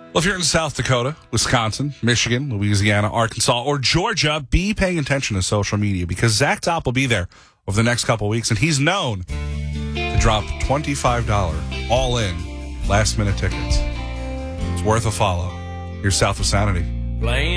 Well, if you're in South Dakota, Wisconsin, Michigan, Louisiana, Arkansas, or Georgia, be paying attention to social media because Zach Top will be there over the next couple of weeks, and he's known to drop $25 all-in last-minute tickets. It's worth a follow. Here's South of Sanity. Playing